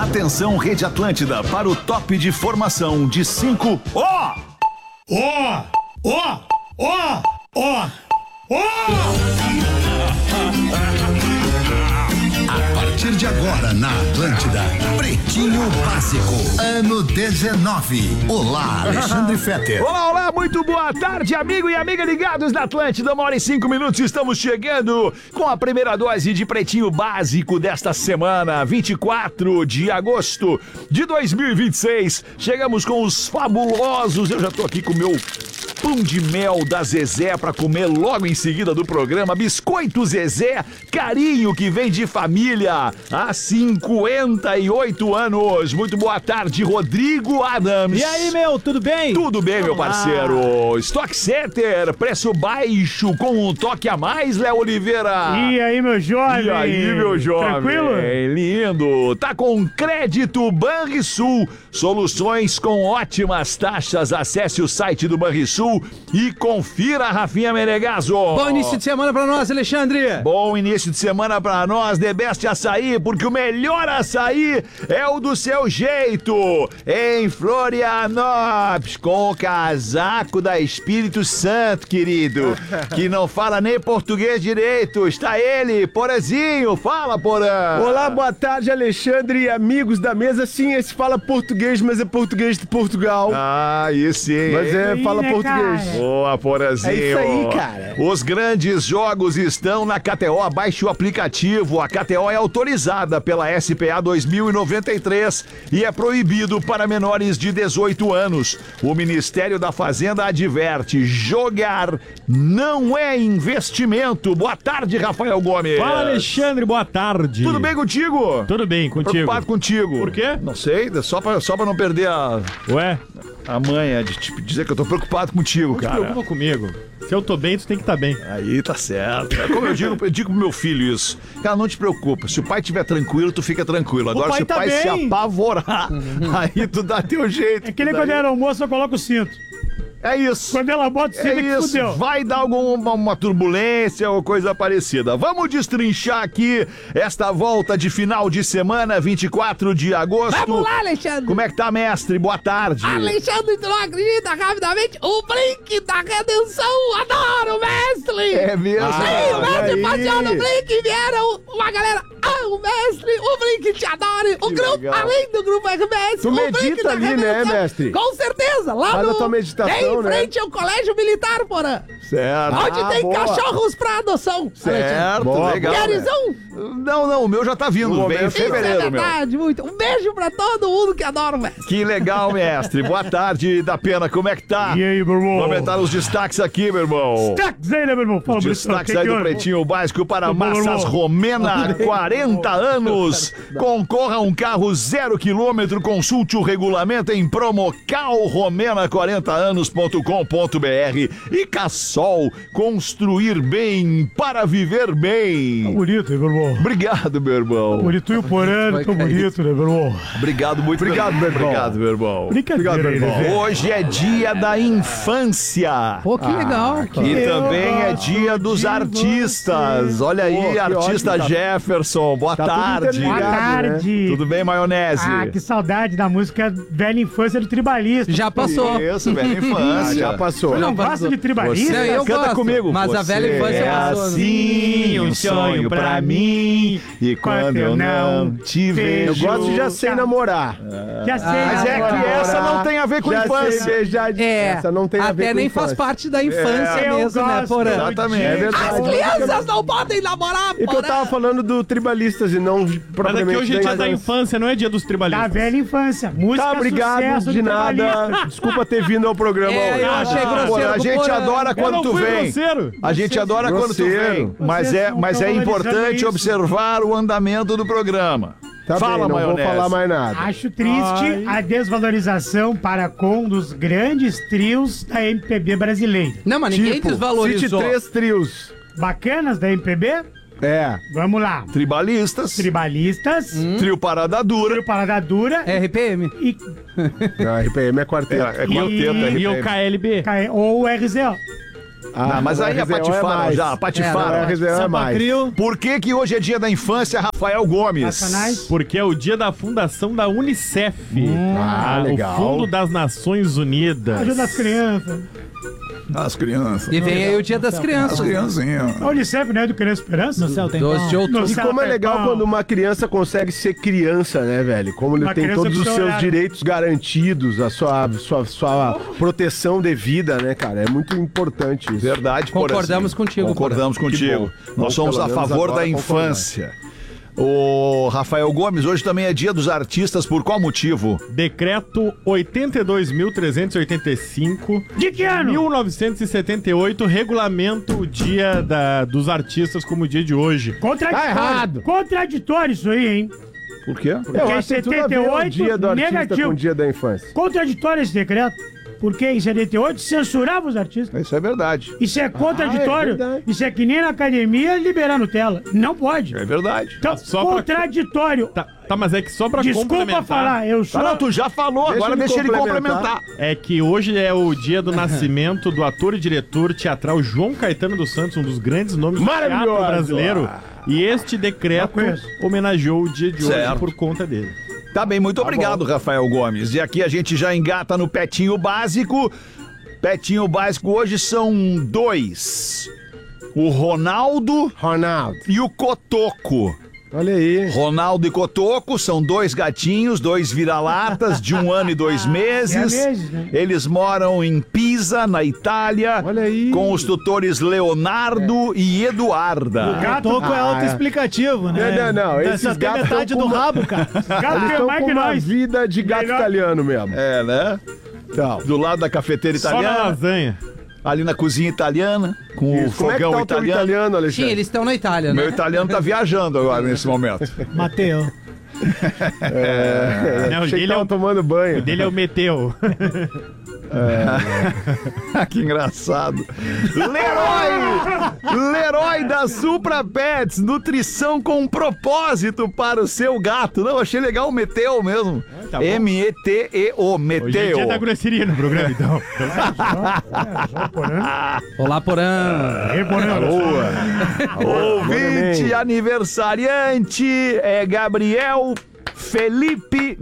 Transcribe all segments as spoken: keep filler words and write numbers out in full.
Atenção, Rede Atlântida, para o top de formação de cinco. Ó! Ó! Ó! Ó! Ó! Ó! A partir de agora na Atlântida, Pretinho Básico, ano dezenove. Olá, Alexandre Fetter. Olá, olá, muito boa tarde, amigo e amiga ligados na Atlântida. Uma hora e cinco minutos, estamos chegando com a primeira dose de Pretinho Básico desta semana, vinte e quatro de agosto de dois mil e vinte e seis. Chegamos com os fabulosos, eu já tô aqui com o meu pão de mel da Zezé para comer logo em seguida do programa. Biscoito Zezé, carinho que vem de família há cinquenta e oito anos. Muito boa tarde, Rodrigo Adams. E aí, meu, tudo bem? Tudo bem, meu parceiro. Stock Center, preço baixo com um toque a mais, Léo Oliveira. E aí, meu jovem? E aí, meu jovem? Tranquilo? Lindo. Tá com crédito Banrisul. Soluções com ótimas taxas. Acesse o site do Banrisul e confira, Rafinha Menegaso. Bom início de semana pra nós, Alexandre. Bom início de semana pra nós, The Best Açaí, porque o melhor açaí é o do seu jeito. Em Florianópolis, com o casaco da Espírito Santo, querido, que não fala nem português direito. Está ele, Porazinho. Fala, Porã. Olá, boa tarde, Alexandre e amigos da mesa. Sim, esse fala português, mas é português de Portugal. Ah, isso sim. Mas é, aí, fala né, português. Boa, Porazinho. É isso aí, cara. Os grandes jogos estão na K T O. Baixe o aplicativo. A K T O é autorizada pela S P A dois mil e noventa e três e é proibido para menores de dezoito anos. O Ministério da Fazenda adverte: jogar não é investimento. Boa tarde, Rafael Gomes. Fala, Alexandre, boa tarde. Tudo bem contigo? Tudo bem contigo. Preocupado contigo. Por quê? Não sei, só pra, só pra não perder a, Ué, a manha de tipo, dizer que eu tô preocupado contigo, não se cara. preocupa comigo. Se eu tô bem, tu tem que estar bem. Aí tá certo. É como eu digo, eu digo pro meu filho isso. Cara, não te preocupa. Se o pai estiver tranquilo, tu fica tranquilo. Agora, pai se o tá pai se bem. apavorar, aí tu dá teu jeito. É que nem quando era almoço, eu coloco o cinto. É isso. Quando ela bota o cinto, É é que isso, fudeu. vai dar alguma uma turbulência ou coisa parecida. Vamos destrinchar aqui esta volta de final de semana, vinte e quatro de agosto. Vamos lá, Alexandre. Como é que tá, mestre? Boa tarde. Alexandre, tu não acredita, rapidamente, o Blink da Redenção, adoro, mestre! É mesmo? Sim, o mestre aí. passeou no Blink e vieram uma galera, ah, o mestre, o Blink te adora, o Que grupo, legal. além do grupo R B S, Tu o medita Blink da ali, né, Redenção. mestre? Com certeza, lá Faz no... a tua meditação, em né? frente ao Colégio Militar, porã. Certo. Onde Ah, tem boa. cachorros pra adoção. Certo, Boa, legal. Queres né? um? Não, não, o meu já tá vindo. No Vem em momento, Isso é fevereiro, meu. verdade, muito. Um beijo pra todo mundo que adora o mestre. Que legal, mestre. Boa tarde, da Pena. Como é que tá? E aí, meu irmão? Vamos aumentar os destaques aqui, meu irmão. Destaques aí, né, meu irmão? Fala, Destaques Brito, aí que do que houve? Pretinho Básico para Tá bom, Massas irmão. Romena, quarenta anos. Concorra a um carro zero quilômetro. Consulte o regulamento em promocal romena quarenta anos ponto com ponto br. E Cassol, construir bem para viver Tá bem. bonito, hein, meu irmão? Obrigado, meu irmão. Bonito e o porano, tão bonito, né, meu irmão? Obrigado, muito Obrigado, meu irmão. Obrigado, meu irmão. Brincadeira, Obrigado, aí, meu né, irmão. velho? Hoje é dia da infância. Pô, que legal. E Eu também é gosto dia dos de artistas. Olha aí, Pô, que artista ótimo, tá- Jefferson. Boa tá tudo tarde. Boa interligado. tarde. Tudo bem, maionese? Ah, que saudade da música Velha Infância do Tribalista. Já passou. Isso, velha infância. Ah, já passou. Você não gosta de Tribalista? Você eu canta gosto, comigo. mas a Você velha infância é passou, né? assim, um sonho pra mim. E quando eu não te Eu vejo... gosto de Já Sei Namorar. Já sei. Mas é agora. que essa não tem a ver com Já infância. Sei beijar. É, Essa não tem a ver até com nem infância. faz parte da infância Eu mesmo, né, gosto Porã? Exatamente. de- É verdade. As crianças não podem namorar, E que eu tava falando do Tribalistas e não Mas propriamente aqui hoje é da dia da infância. infância, não é dia dos Da tribalistas. velha infância. Música Tá, obrigado, sucesso de do nada. Tribalista. Desculpa ter vindo ao programa É, hoje. eu achei Ah, grosseiro. Porã, a do gente Porã. adora quando não tu fui vem. grosseiro. A gente adora quando tu grosseiro. vem. Mas Vocês é, não mas tão é valorizando importante isso. observar o andamento do programa. Tá Fala, bem, não maionese. vou falar mais nada. Acho triste a desvalorização para com um dos grandes trios da M P B brasileira. Não, mas ninguém Tipo, desvalorizou. cite três trios. Bacanas da M P B? É. Vamos lá. Tribalistas, Tribalistas, trio Parada Dura. Trio Parada Dura R P M. e, A R P M é É, quarteto. é quarteto, E- R P M. E o K L B. ou o R Z O. Ah, Ah, mas aí a Réveillon patifaram mais. já, a patifaram. É, Réveillon é mais. Por que que hoje é dia da infância, Rafael Gomes? Sacanagem. Porque é o dia da fundação da Unicef. Ah, legal. O Fundo das Nações Unidas. Ajuda as crianças. As crianças. E vem aí o dia das crianças. As criancinhas. A Unicef, né, do Criança Esperança? No céu tem doze de outubro. No E céu como é tem legal pão. quando uma criança consegue ser criança, né, velho? Como ele Uma tem criança todos com os seu seus horário. direitos garantidos, a sua, sua, sua proteção devida, né, cara? É muito importante isso. Verdade, Concordamos Porã. contigo, Concordamos contigo. bom. Nós Bom, somos pelo a menos favor agora da infância. O Rafael Gomes, hoje também é dia dos artistas, por qual motivo? Decreto oitenta e dois mil trezentos e oitenta e cinco, De que ano? mil novecentos e setenta e oito, regulamenta o dia da- dos artistas como o dia de hoje. Contraditório. Tá errado. Contraditório isso aí, hein? Por quê? Porque Eu em acho que tem tudo a ver o setenta e oito, dia do artista negativo. com o dia da infância. Contraditório esse decreto. Porque em setenta e oito censurava os artistas. Isso é verdade. Isso é contraditório. Ah, é verdade. Isso é que nem na academia liberar Nutella. Não pode. É verdade. Então, Só pra- contraditório. Tá, tá, mas é que só pra Desculpa complementar, falar, eu sou... Ah, não, tu já falou, Deixa agora ele deixa ele complementar. complementar. é que hoje é o dia do nascimento do ator e diretor teatral João Caetano dos Santos, um dos grandes nomes do teatro Maravilhoso. brasileiro. E este decreto Não conheço. homenageou o dia de Certo. hoje por conta dele. Tá bem, muito obrigado, Rafael Gomes. E aqui a gente já engata no Petinho Básico. Petinho Básico hoje são dois. O Ronaldo Ronaldo, e o Cotoco. olha aí. Ronaldo e Cotoco são dois gatinhos, dois vira-latas de um ano e dois meses. É meses, né? Eles moram em Pisa, na Itália, Olha aí. com os tutores Leonardo e Eduarda. Gato, Toco é autoexplicativo, né? Não, não, não. Esses Só tem gatos metade tão do com uma- rabo, cara. gato Eles tem estão mais com que uma nós. vida de gato Melhor- italiano mesmo. É, né? Então, Do lado da cafeteira Só na italiana, lasanha. ali na cozinha italiana, com o isso. Como é que fogão tá o teu italiano. italiano, Sim, Alexandre? eles estão na Itália, né? Meu italiano tá viajando agora nesse momento. Mateu. É, Não, achei ele que é tava o- tomando banho. O dele é o Meteu. Que engraçado. Leroy! Leroy da Supra Pets, nutrição com propósito para o seu gato. Não, achei legal o Meteu mesmo. tá bom. M E T E O, Hoje é Meteu. dia da grosseria no programa, então. Olá, Porã. Boa. Ouvinte Boa, aniversariante é Gabriel Felipe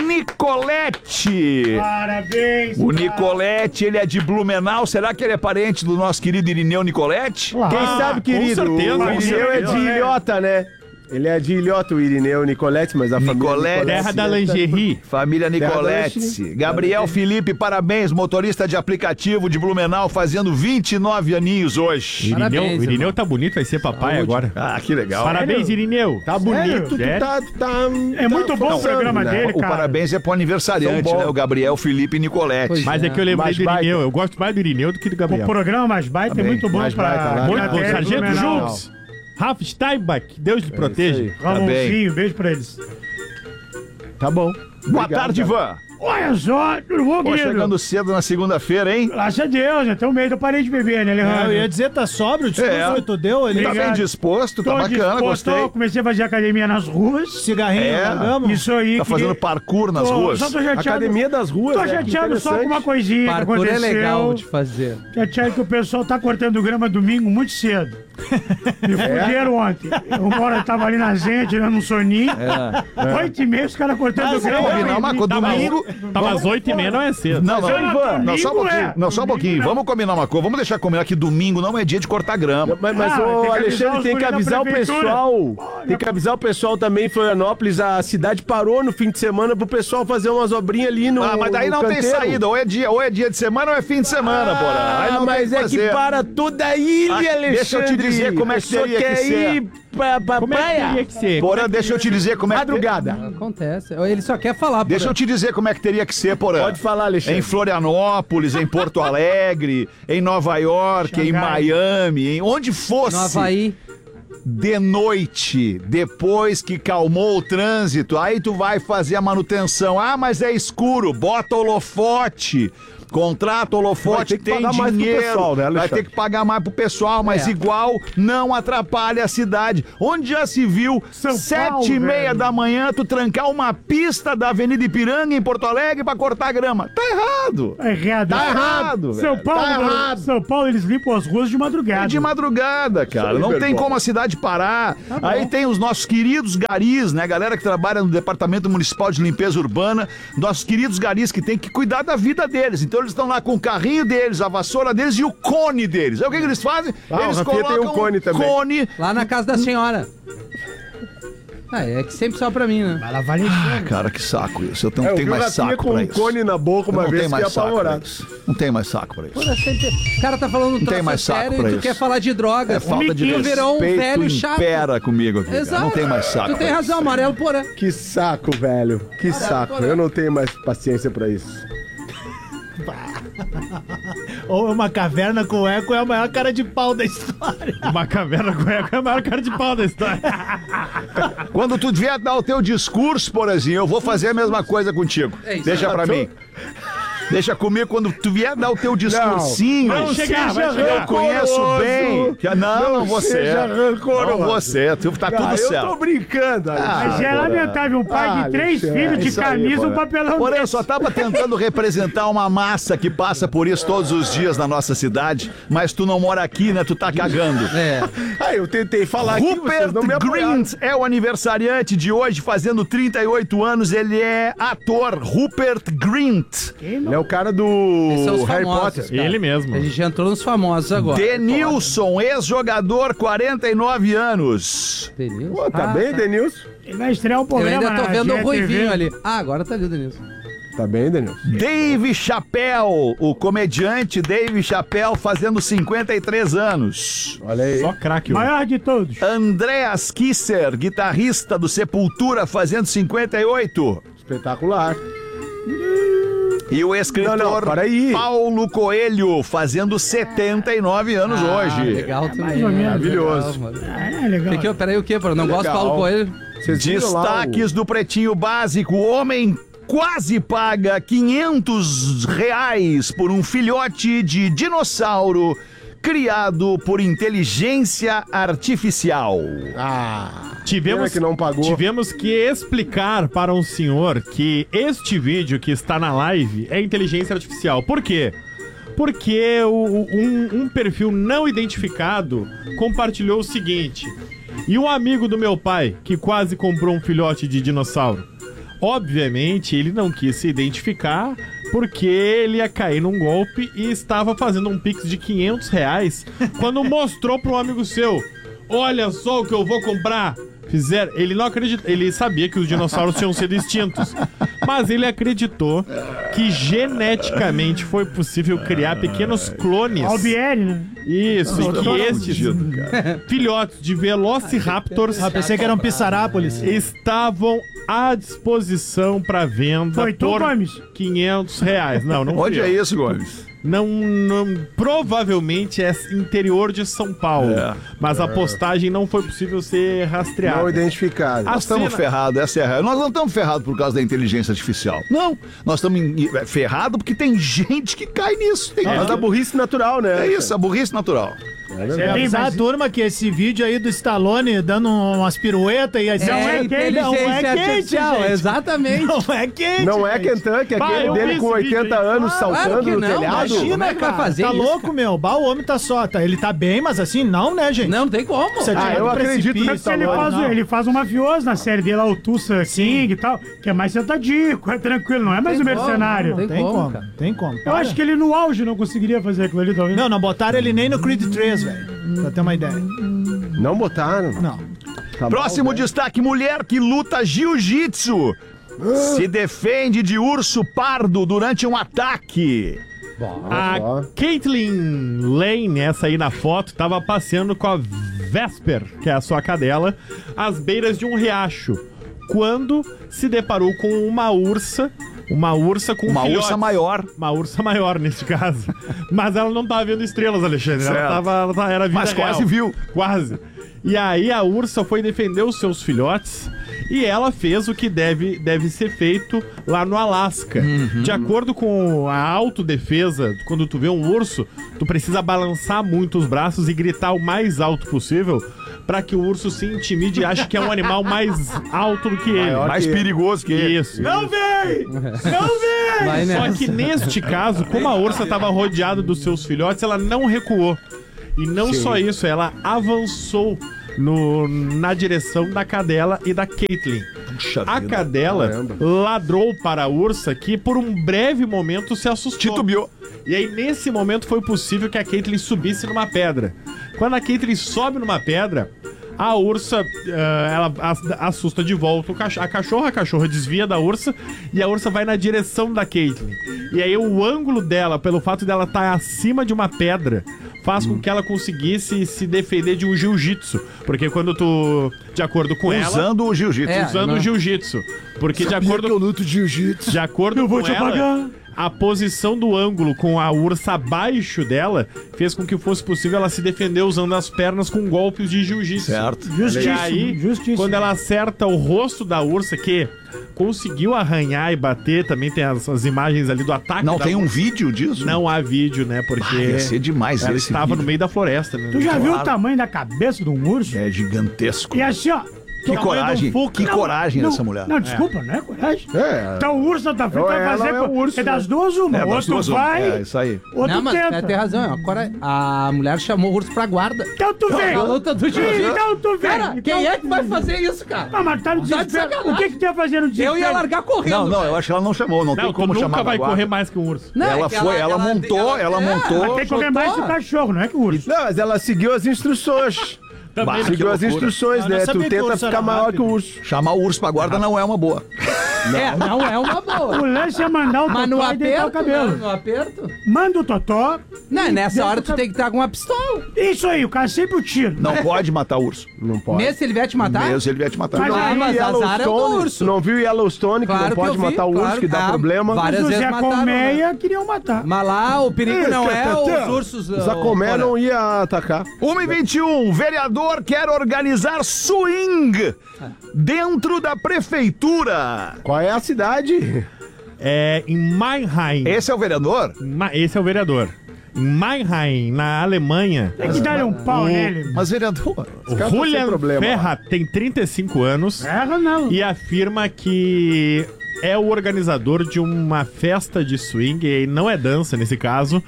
Nicoletti. Parabéns. O cara. Nicoletti, ele é de Blumenau. Será que ele é parente do nosso querido Irineu Nicoletti? Claro. Quem sabe, querido? certeza, o com Irineu é de certeza. Ilhota, né? Ele é de Ilhota, o Irineu Nicolete, mas a família Nicolete. Nicolete Terra da é- lingerie. Família Terra da Nicoletti. Leste. Gabriel Felipe, parabéns, motorista de aplicativo de Blumenau, fazendo vinte e nove aninhos hoje. Irineu, Parabéns, o Irineu irmão. tá bonito, vai ser papai agora. Ah, que legal. Parabéns, Irineu. Tá bonito, tu Sério? tá, tu tá... É muito bom o forçando, programa né? dele, O cara. parabéns é pro aniversariante, São bom. né? O Gabriel Felipe Nicoletti. Pois Mas é que eu lembrei Mais do baita. Irineu. Eu gosto mais do Irineu do que do O Gabriel. programa mais baita é bem, muito bom mais pra... baita lá. Muito pra bom. tele, Sargento Blumenau. Junks. Rafa Steinbach, Deus lhe isso proteja. aí. Ramonzinho, beijo pra eles. Tá bom. Boa Obrigado, tarde, cara. Ivan. Olha só, tudo bom, Pô, querido? chegando cedo na segunda-feira, hein? Graças a Deus, até o mês eu parei de beber, né, É, Alejandro? eu ia dizer, tá sóbrio, o discurso É. que tu deu ali. Tá Obrigado. bem disposto, tá Tô bacana, disposto, gostei. Comecei a fazer academia nas ruas. Cigarrinho, É. largamos. Isso aí. Tá fazendo queria- parkour nas Tô- ruas. Só tô chateado. Academia das Ruas, Tô né? chateado só com uma Interessante. coisinha que Parkour aconteceu. é legal de fazer. Chateado que o pessoal tá cortando grama domingo muito cedo. Me fuderam ontem. Eu moro, eu tava ali na Zenha, tirando um soninho. Oito e meia, os caras cortando Mas é, grama. Combinar uma coisa, domingo... Tava às oito e meia, não é cedo. Não, não, Mas, Ivan, não, só um domingo pouquinho, é. não, só um pouquinho. Domingo não. Vamos combinar uma coisa, vamos deixar combinar que domingo não é dia de cortar grama. Mas, mas Ah, ô, tem que avisar Alexandre, os tem que guri da avisar o prefeitura. pessoal. Tem que avisar o pessoal também em Florianópolis. A cidade parou no fim de semana pro pessoal fazer umas obrinhas ali no. Ah, mas daí no não tem canteiro. saída, ou é dia, ou é dia de semana ou é fim de semana, porra. Aí Ah, não mas tem é fazer. que para toda a ilha, Ah, Alexandre. deixa eu te dizer como é que A pessoa teria que quer ser. ir pra, pra Como é que praia. teria que ser? Porã, deixa eu te dizer como é que... Madrugada. Acontece. Ele só quer falar. Deixa eu Porã. te dizer como é que teria que ser, Porã. Pode falar, Alexandre. Em Florianópolis, em Porto Alegre, em Nova York, em Xangai. Miami, em onde fosse. No Havaí. De noite, depois que calmou o trânsito, aí tu vai fazer a manutenção. Ah, mas é escuro, bota holofote. Contrata holofote, Vai ter que tem pagar mais pro dinheiro, pessoal, né, vai Alexandre? ter que pagar mais pro pessoal, mas É. igual não atrapalha a cidade. Onde já se viu, São sete Paulo, e meia velho. da manhã, tu trancar uma pista da Avenida Ipiranga em Porto Alegre pra cortar grama. Tá errado. É errado. Tá errado, São velho. Paulo, Tá errado. São Paulo, eles limpam as ruas de madrugada. É de madrugada, cara. Não tem como a cidade parar. Aí tem os nossos queridos garis, né? Galera que trabalha no Departamento Municipal de Limpeza Urbana. Nossos queridos garis que tem que cuidar da vida deles. Então eles estão lá com o carrinho deles, a vassoura deles e o cone deles. Aí o que, que eles fazem? Ah, eles o Rafinha tem um cone também. cone. Lá na casa da senhora. Ah, é que sempre só pra mim, né? Vai lavar lixo. Ah, cara, que saco isso. Eu não É, eu tenho vi o mais Rafinha saco com pra um isso. cone na boca Eu uma não vez, tenho fiquei mais saco pra apavorado. isso. Não tem mais saco pra isso. Porra, sempre... O cara tá falando um tem troço mais saco sério pra e tu isso. quer falar de droga. É falta de Tu virou um respeito, velho chato. impera comigo aqui, cara. Exato. Não tem mais saco Tu tem pra razão, isso. amarelo porã. Que saco, velho. Que saco. Eu não tenho mais paciência pra isso. Ou uma caverna com eco é a maior cara de pau da história. Uma caverna com eco é a maior cara de pau da história. Quando tu vier dar o teu discurso, Porazinho, eu vou fazer a mesma coisa contigo. É isso. Deixa pra mim. Deixa comigo quando tu vier dar o teu discursinho. Não, vai chegar, vai chegar. Eu conheço bem. Que, não, não, Não você. seja rancoroso. Não você. Tu, tá tudo Ah, eu certo. tô brincando. Mas é lamentável um pai Ah, de três Alexandre, filhos de isso aí, camisa, um Porã. papelão Porém, eu desse. só tava tentando representar uma massa que passa por isso todos os dias na nossa cidade, mas tu não mora aqui, né? Tu tá cagando. É. Ah, eu tentei falar aqui, Rupert vocês não me apoiaram. Grint é o aniversariante de hoje, fazendo trinta e oito anos. Ele é ator, Rupert Grint. Ele é o cara do Esses são os Harry famosos, Potter. cara. Ele mesmo. A gente já entrou nos famosos agora. Denilson, ex-jogador, quarenta e nove anos. Denilson? Pô, tá Ah, bem, Denilson? Ele vai estrear um Eu programa ainda tô na vendo o G T V. Ruivinho ali. Ah, agora tá ali o Denilson. Tá bem, Denilson? Dave Chappelle, o comediante Dave Chappelle, fazendo cinquenta e três anos. Olha aí. Só craque. hoje. Maior de todos. Andreas Kisser, guitarrista do Sepultura, fazendo cinquenta e oito. Espetacular. E o escritor Não, não, para aí. Paulo Coelho, fazendo setenta e nove anos Ah, hoje. legal também. mais ou menos. Maravilhoso. Legal, mano. É, legal. Que que eu- Peraí, o quê, pô? Não gosto do Legal. Paulo Coelho? Vocês viram lá Destaques do Pretinho Básico. O homem quase paga quinhentos reais por um filhote de dinossauro criado por inteligência artificial. o... Ah, Tivemos, pena que não pagou. tivemos que explicar para um senhor que este vídeo que está na live é inteligência artificial. Por quê? Porque o- um, um perfil não identificado compartilhou o seguinte. E um amigo do meu pai, que quase comprou um filhote de dinossauro. Obviamente, ele não quis se identificar porque ele ia cair num golpe e estava fazendo um pix de quinhentos reais quando mostrou para um amigo seu. Olha só o que eu vou comprar. Fizeram, ele não acredita, ele sabia que os dinossauros tinham sido extintos, mas ele acreditou que geneticamente foi possível criar pequenos clones. Albieri, né? Isso, e que estes fudido, cara. filhotes de Velociraptors Ah, pensei que era um Pissarápolis. estavam à disposição para venda Foi tu, por Gomes? quinhentos reais. Não, não Onde fui é eu. isso, Gomes? Não, não, provavelmente é interior de São Paulo, É. mas a postagem não foi possível ser rastreada. Não identificado. A Nós estamos cena- ferrados, essa é a real. Nós não estamos ferrados por causa da inteligência artificial. Não, nós estamos ferrados porque tem gente que cai nisso. Tem Mas da burrice natural, né? É isso, a burrice natural. É avisar a turma que esse vídeo aí do Stallone dando umas piruetas e assim. Não é quente, não é quente, artificial, gente. exatamente. Não é quente. Não é gente. Kentucky, Bah, aquele eu vi dele esse com vídeo oitenta aí. anos Claro saltando que no não, telhado. imagina. Como é Imagina, que vai cara. fazer Tá isso? louco, meu. Bah, o homem tá só. Tá, ele tá bem, mas assim, não, né, gente? Não, não tem como. Você Ah, atira eu do acredito precipício, nisso, Porque ele Stallone, faz, não. ele faz um mafioso na série dele, lá, o Tulsa King e tal, que é mais sentadico, é tranquilo, não é mais um Tem como, mercenário. não Tem, Tem como, como, cara. tem como. Eu acho que ele no auge não conseguiria fazer aquilo ali, talvez. Não, não botaram ele nem no Creed três, velho. Pra ter uma ideia. Não botaram. Não. Tá Próximo mal, né? destaque: mulher que luta jiu-jitsu se defende de urso pardo durante um ataque. A Ó. Caitlin Lane, essa aí na foto, tava passeando com a Vesper, que é a sua cadela, às beiras de um riacho, quando se deparou com uma ursa, uma ursa com Uma filhotes. ursa maior. Uma ursa maior, nesse caso. Mas ela não tava vendo estrelas, Alexandre. Ela Certo. tava, ela tava- era vida Mas real. quase viu. Quase. E aí a ursa foi defender os seus filhotes E ela fez o que deve, deve ser feito lá no Alasca. Uhum. De acordo com a autodefesa, quando tu vê um urso, tu precisa balançar muito os braços e gritar o mais alto possível para que o urso se intimide e ache que é um animal mais alto do que ele. Maior mais que perigoso que ele. Isso. Não vem! Não vem! Só que neste caso, como a ursa estava rodeada dos seus filhotes, ela não recuou. E não Sim. só isso, ela avançou no, na direção da cadela e da Caitlyn. Puxa a vida. cadela Caramba. ladrou para a ursa, que por um breve momento se assustou. Titubeou. E aí, nesse momento, foi possível que a Caitlyn subisse numa pedra. Quando a Caitlyn sobe numa pedra, a ursa, uh, ela assusta de volta a cachorra, a cachorra desvia da ursa e a ursa vai na direção da Caitlyn. E aí o ângulo dela, pelo fato dela estar acima de uma pedra, faz com que ela conseguisse se defender de um jiu-jitsu. Porque quando tu, de acordo com ela... Usando o jiu-jitsu. É, usando não. o jiu-jitsu. Porque Sabia de acordo... que eu luto jiu-jitsu. De acordo eu vou com te ela... apagar. A posição do ângulo com a ursa abaixo dela fez com que fosse possível ela se defender usando as pernas com golpes de jiu-jitsu. Certo. Justíssimo, e aí, justíssimo. quando ela acerta o rosto da ursa, que conseguiu arranhar e bater, também tem as, as imagens ali do ataque. Não da tem ursa. um vídeo disso? Não há vídeo, né? Porque ah, ia ser demais ela esse estava vídeo. no meio da floresta, né? Tu já claro. viu o tamanho da cabeça de um urso? É gigantesco. E assim, ó... Que coragem, um que não, coragem não, dessa mulher. Não, desculpa, é. não é coragem. É. Então o urso tá frente, vai fazer... É, o urso, é das duas uma. É, o outro duas, vai, é isso aí. outro não, mas tenta. é, tem razão. É uma cora... A mulher chamou o urso pra guarda. Então tu vem. A luta do jiu-jitsu. Então tu vem. Cara, então, quem é que vai fazer isso, cara? Ah, mas tá no Tá de desespero. sacanagem. O que que tu ia fazer no desespero? Eu ia largar correndo. Não, não, cara. eu acho que ela não chamou, não, Não, tem como tu chamar. nunca vai guarda. correr mais que um urso. Não, ela é que foi, ela, ela montou, ela, ela é, montou. Mas tem que correr mais que o cachorro, não é que o urso. Não, mas ela seguiu as instruções. Bah, seguiu que as loucura. instruções, Eu não né? sabia Tu que o tenta urso ficar era maior rápido. que o urso. Chamar o urso pra guarda não é uma boa. É, não é uma boa. O lance é mandar o Mas no totó e deitar o aperto, cabelo. né? No aperto. Manda o totó. Não, e nessa deita hora o tu cab- tem que estar com uma pistola. Isso aí, o cara sempre o tiro. Não pode matar o urso. Não pode. Mesmo se ele vier te matar? Mesmo ele vai te matar. Mas Não aí, viu mas azar é do Yellowstone? urso. Tu não viu Yellowstone, que Claro não que pode eu vi, matar o urso, claro. que dá Ah, problema. várias Mas o vezes Zé mataram, Colmeia queriam matar. Mas lá o perigo não é os ursos. Os Acomé não ia atacar. uma e vinte e um, vereador quer organizar swing dentro da prefeitura. Qual é a cidade? É em Mannheim. Esse é o vereador? Ma- Esse é o vereador. Em Mannheim, na Alemanha, Tem que dar um pau o- nele. Mas vereador... o caras tão sem Julian problema, Ferra tem trinta e cinco anos Erra não. e afirma que é o organizador de uma festa de swing, e não é dança nesse caso,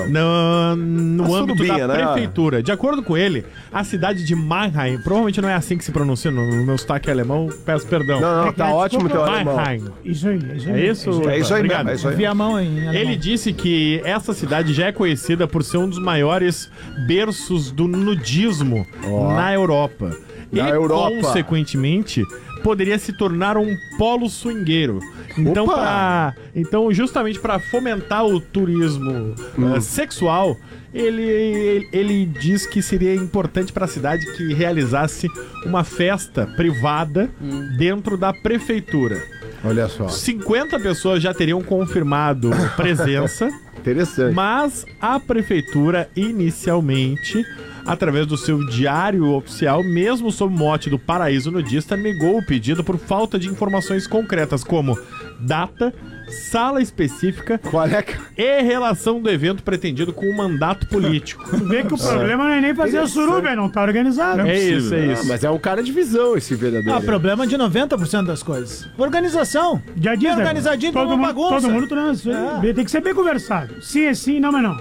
Não. no, no A âmbito surubinha, da né? prefeitura. De acordo com ele, a cidade de Mannheim, provavelmente não é assim que se pronuncia, no, no meu sotaque alemão, peço perdão. Não, não, tá ótimo teu alemão. Mannheim. Isso aí, isso aí. É isso? É isso aí Obrigado. mesmo, é isso aí. Vi a mão em alemão. Ele disse que essa cidade já é conhecida por ser um dos maiores berços do nudismo na Europa. Na e, Europa. consequentemente, poderia se tornar um polo swingueiro. Então, Opa! pra, então justamente para fomentar o turismo eh, sexual, ele, ele, ele diz que seria importante para a cidade que realizasse uma festa privada dentro da prefeitura. Olha só. cinquenta pessoas já teriam confirmado presença. Interessante. Mas a prefeitura, inicialmente, através do seu diário oficial, mesmo sob o mote do Paraíso Nudista, negou o pedido por falta de informações concretas, como data, sala específica Qual é que... e relação do evento pretendido com o mandato político. Tu vê que o problema não é nem fazer a suruba, não tá organizado. É isso, é Ah, isso. mas é um cara de visão esse vereador. Ah, aí. problema de noventa por cento das coisas. Organização. Já diz, Bem né? organizadinho, todo como uma mundo, bagunça. Todo mundo transa. É. Tem que ser bem conversado. Sim é sim, não é não.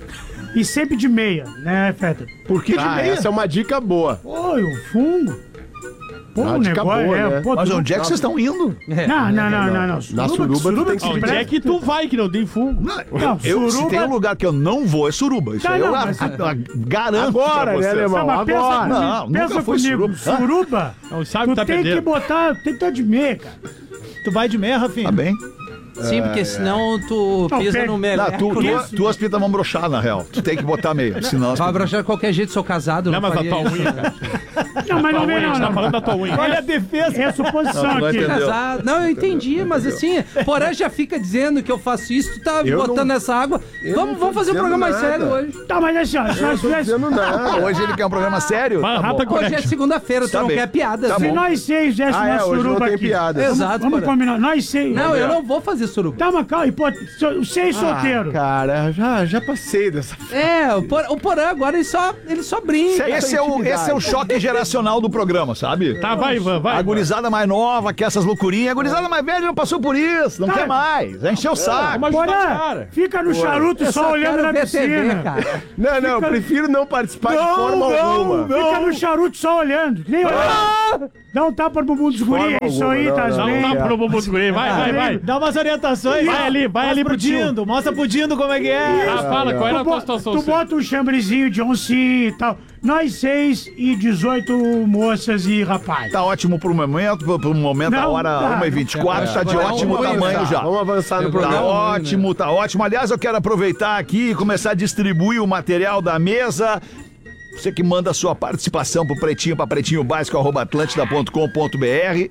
E sempre de meia, né, Feta? Por que de Ah, meia? Essa é uma dica boa. Oi, o fungo. Pô, Ah, o dica negócio boa, é... né? Pô, Mas tu- onde é que vocês estão indo? Não, não, não, não, não. Na suruba tu tem que se Onde é que tu vai que não tem fungo? Não, Eu, se suruba- tem um lugar que eu não vou, é suruba. Isso Tá, aí não, eu mas- a- a- garanto Agora, pra né, vocês. alemão? Não, mas pensa Agora. comigo, Não, pensa nunca foi comigo. suruba. Suruba, Não sabe tu que tá tem perdendo. que botar, tem que estar de meia, cara. Tu vai de meia, Rafinha? Tá bem. Sim, porque senão tu Não, pisa pega- no Não, meleco. tu, tu, tuas pintas vão broxar, na real. Tu tem que botar meio, senão... as Vai pintas- broxar de qualquer jeito, sou casado. Não, mas a faria tua isso, unha, né? cara. Não, mas não vem, A não. gente tá não. falando da tua unha. Olha a defesa. É suposição Não, não aqui. entendeu. Casado. Não, eu entendi, mas assim, Porã já fica dizendo que eu faço isso, tu tá Eu botando não- essa água. eu Vamos, não vamos tô fazer um dizendo programa mais nada. sério hoje. Tá, mas assim, ó, se Eu nós não tô dizendo tivéssemos... nada. Hoje ele quer um programa sério? Mas Tá bom. rata Hoje é conecta. segunda-feira, tu Tá não bem. quer piada. Tá Se bom. nós seis fizéssemos Ah, é, uma hoje não suruba tem aqui... piada. Exato, Vamos Porã. combinar. Nós seis... Não, eu não vou fazer suruba. Tá, mas calma, pô, os seis solteiros. Cara, já, já passei dessa. É, o Porã, o Porã agora ele só, ele só brinca. Esse é, o, esse é o choque geracional do programa, sabe? Tá, vai, Ivan, vai. A gurizada mais nova quer essas loucurinhas. A gurizada mais velha não passou por isso, não Tá. quer mais. Já encheu o saco. Vamos ajudar os Porã, caras. fica no charuto Eu só só olhando quero na ver T V, piscina. cara. Não, não, eu Fica- prefiro não participar de forma não, alguma. Fica no charuto só olhando. Nem olhando. Dá um tapa no bumbum dos guri. É isso aí, alguma, tá não, Dá um bem. tapa no bumbum do guri. Vai, vai, vai. Dá umas orientações. Vai ali, vai Mostra ali pro pro tio. Dindo. Mostra pro Dindo como é que é. Ah, fala, qual era a Tu, tua bo- situação? tu Cê? bota um chambrezinho de oncinha e tal. Nós seis e dezoito moças e rapaz. Tá ótimo pro momento, pro pro momento, a Não, hora tá. uma e vinte e quatro, tá de Agora ótimo vamos tamanho avançar, já. Vamos avançar no Pegou Tá programa. legal. ótimo, tá ótimo. Aliás, eu quero aproveitar aqui e começar a distribuir o material da mesa. Você que manda a sua participação pro pretinho, pra pretinho básico, arroba atlântida ponto com ponto br.